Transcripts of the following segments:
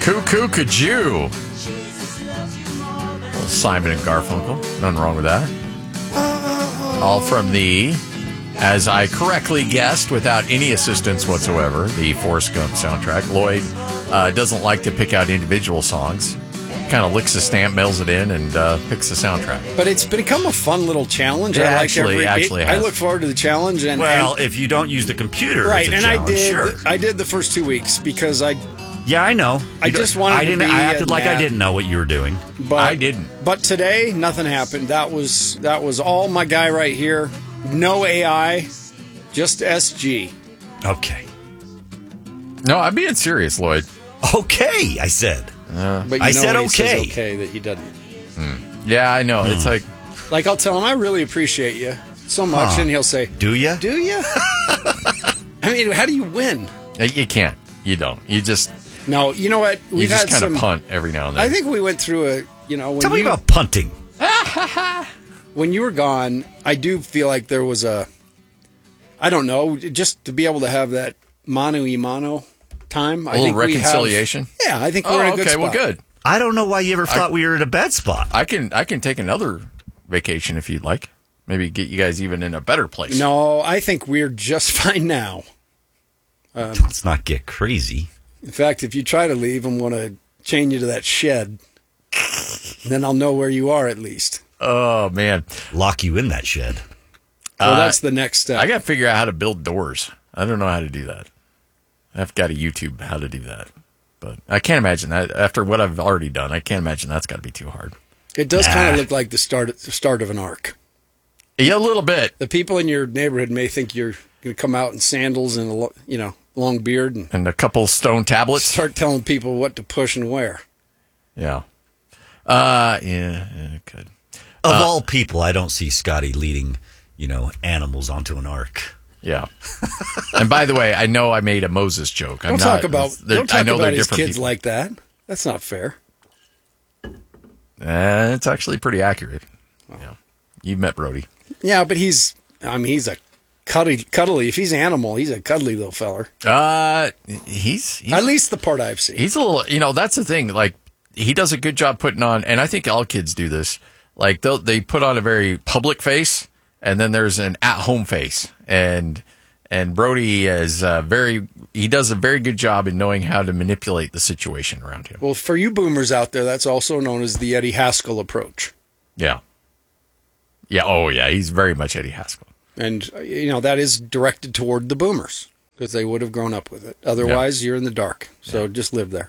Cuckoo Kajou. Simon and Garfunkel. Nothing wrong with that. All from the, as I correctly guessed, without any assistance whatsoever, the Forrest Gump soundtrack. Lloyd doesn't like to pick out individual songs. Kind of licks a stamp, mails it in, and picks the soundtrack. But it's become a fun little challenge. Yeah, I I look forward to the challenge. If you don't use the computer, right? it's a And challenge, I did the first 2 weeks because Yeah, I know. I just wanted to be I acted like I mad. didn't know what you were doing. But I didn't. But today, nothing happened. That was all my guy right here. No AI, just SG. Okay. No, I'm being serious, Lloyd. Okay, I said. But I said he says okay. okay that he doesn't. Yeah, I know. It's like, Like I'll tell him, I really appreciate you so much, and he'll say, Do you? "Do you?" I mean, how do you win? you can't. You don't. You just No, you know what? you just kind of punt every now and then. I think we went through when Tell me about punting. when you were gone, I do feel like there was I don't know, just to be able to have that mano-y-mano time. a little reconciliation. I think we're in a good spot. Well, good. I don't know why you ever thought we were in a bad spot. I can take another vacation if you'd like. Maybe get you guys even in a better place. No, I think we're just fine now. Let's not get crazy. In fact, if you try to leave, I'm going to chain you to that shed. Then I'll know where you are at least. Oh man, Lock you in that shed. Well, that's the next step. I got to figure out how to build doors. I don't know how to do that. I've got to YouTube how to do that, but I can't imagine that after what I've already done. I can't imagine that's got to be too hard. It does kind of look like the start of an arc. Yeah, a little bit. The people in your neighborhood may think you're going to come out in sandals and a long beard and A couple stone tablets. start telling people what to push and where. Yeah. Yeah, it could. Of all people, I don't see Scotty leading, animals onto an ark. Yeah. And by the way, I know I made a Moses joke. Don't talk about his kids people. like that. That's not fair. It's actually pretty accurate. Yeah. You've met Brody. Yeah, but he's a cuddly. If he's an animal, he's a cuddly little feller. He's At least the part I've seen. He's a little, that's the thing. Like, he does a good job putting on, and I think all kids do this. Like, they put on a very public face, and then there's an at-home face. And Brody he does a very good job in knowing how to manipulate the situation around him. Well, for you boomers out there, that's also known as the Eddie Haskell approach. Yeah. Yeah. Oh, yeah. He's very much Eddie Haskell. And, that is directed toward the boomers because they would have grown up with it. Otherwise, you're in the dark. So just live there.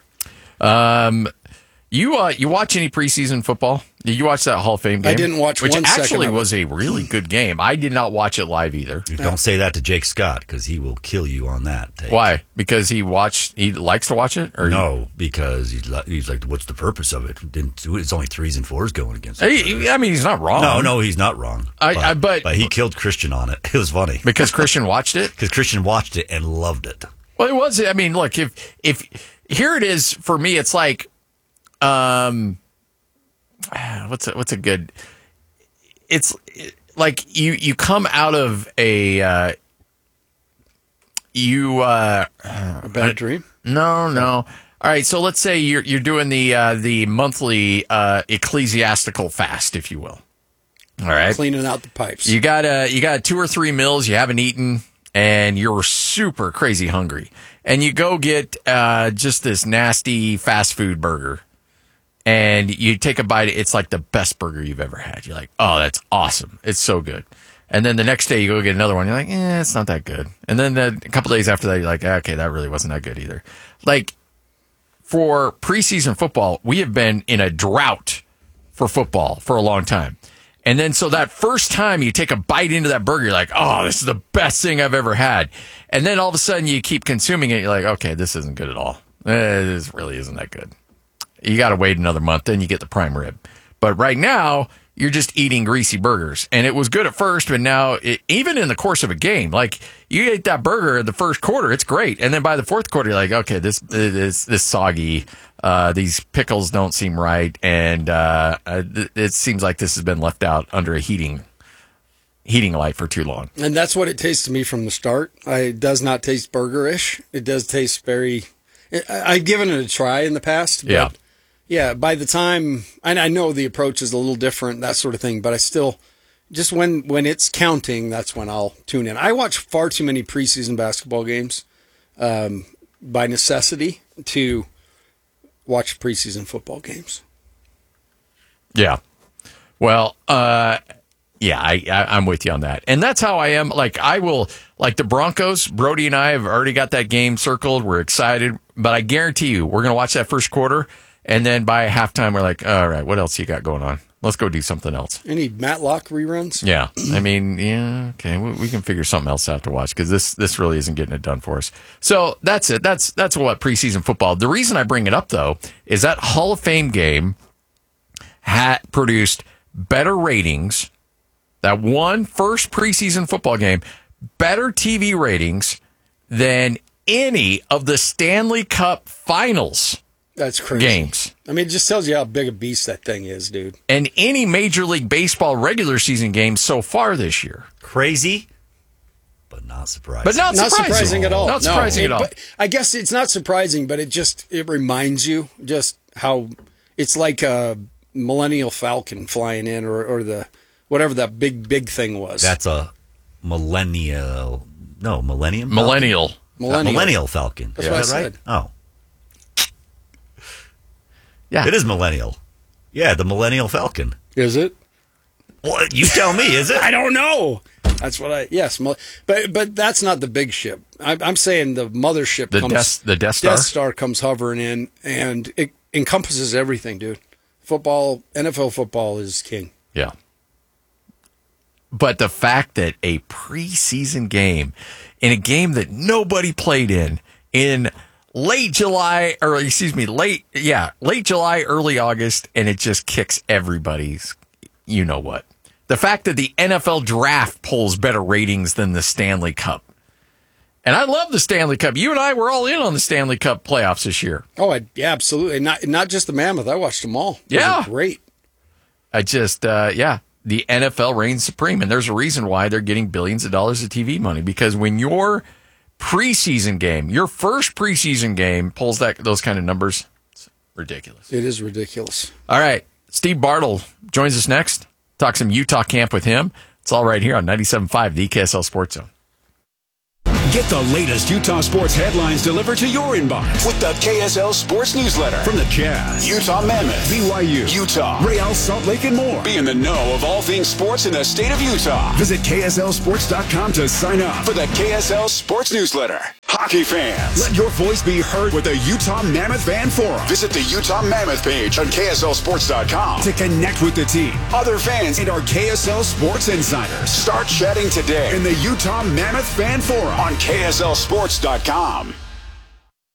You watch any preseason football? Did you watch that Hall of Fame game? I didn't watch which 1 second actually of it. was a really good game. I did not watch it live either. Don't say that to Jake Scott because he will kill you on that take. Why? Because he likes to watch it? Or No, because he's like, what's the purpose of it? It's only 3s and 4s going against each other. he's not wrong. No, he's not wrong. But he killed Christian on it. It was funny. Because Christian watched it? Because Christian watched it and loved it. Well, it was. I mean, look, if here it is for me, it's like, what's a good? It's like you come out of a A bad dream? No. All right, so let's say you're doing the monthly ecclesiastical fast, if you will. All right, Cleaning out the pipes. you got 2 or 3 meals you haven't eaten, and you're super crazy hungry, and you go get just this nasty fast food burger. And you take a bite, it's like the best burger you've ever had. You're like, oh, that's awesome. It's so good. And then the next day you go get another one. You're like, it's not that good. And then a couple days after that, you're like, okay, that really wasn't that good either. Like, for preseason football, we have been in a drought for football for a long time. And then so that first time you take a bite into that burger, you're like, oh, this is the best thing I've ever had. And then all of a sudden you keep consuming it. You're like, okay, this isn't good at all. This really isn't that good. You got to wait another month, then you get the prime rib. But right now, you're just eating greasy burgers. And it was good at first, but now, even in the course of a game, like, you ate that burger in the first quarter, it's great. And then by the fourth quarter, you're like, okay, this soggy. These pickles don't seem right. And it seems like this has been left out under a heating light for too long. And that's what it tastes to me from the start. It does not taste burgerish. It does taste very... I've given it a try in the past. But yeah, by the time, and I know the approach is a little different, that sort of thing, but I still, just when it's counting, that's when I'll tune in. I watch far too many preseason basketball games by necessity to watch preseason football games. Yeah. Well, yeah, I'm with you on that. And that's how I am. Like, I will, like the Broncos, Brody and I have already got that game circled. We're excited. But I guarantee you, we're going to watch that first quarter. And then by halftime, we're like, all right, what else you got going on? Let's go do something else. Any Matlock reruns? Yeah. I mean, yeah, okay. We can figure something else out to watch because this really isn't getting it done for us. So that's it. That's what preseason football. The reason I bring it up, though, is that Hall of Fame game had produced better ratings. That one first preseason football game, better TV ratings than any of the Stanley Cup Finals. That's crazy. Games. I mean, it just tells you how big a beast that thing is, dude. And any Major League Baseball regular season games so far this year. Crazy, but not surprising. But not surprising at all. Not surprising at all. But I guess it's not surprising, but it reminds you just how it's like a Millennial Falcon flying in or the whatever that big thing was. That's a millennial. No, millennium. Millennial. Millennial Falcon. That's what I said. Right? Oh. Yeah. It is millennial. Yeah, the Millennial Falcon. Is it? Well, you tell me, is it? I don't know. That's what yes. But that's not the big ship. I'm saying the mothership the Death Star? Death Star comes hovering in, and it encompasses everything, dude. Football, NFL football is king. Yeah. But the fact that a preseason game, in a game that nobody played in late July, early August, and it just kicks everybody's, you know what. The fact that the NFL draft pulls better ratings than the Stanley Cup. And I love the Stanley Cup. You and I were all in on the Stanley Cup playoffs this year. Oh, yeah, absolutely. Not just the Mammoth. I watched them all. Yeah. Great. I just, the NFL reigns supreme. And there's a reason why they're getting billions of dollars of TV money. Because when your preseason game, your first preseason game pulls those kind of numbers, it's ridiculous. It is ridiculous. All right. Steve Bartle joins us next. Talk some Utah camp with him. It's all right here on 97.5, the KSL Sports Zone. Get the latest Utah sports headlines delivered to your inbox with the KSL Sports Newsletter. From the Jazz, Utah Mammoth, BYU, Utah, Real Salt Lake, and more. Be in the know of all things sports in the state of Utah. Visit KSLSports.com to sign up for the KSL Sports Newsletter. Hockey fans, let your voice be heard with the Utah Mammoth Fan Forum. Visit the Utah Mammoth page on KSLSports.com to connect with the team, other fans, and our KSL Sports Insiders. Start chatting today in the Utah Mammoth Fan Forum on KSLSports.com.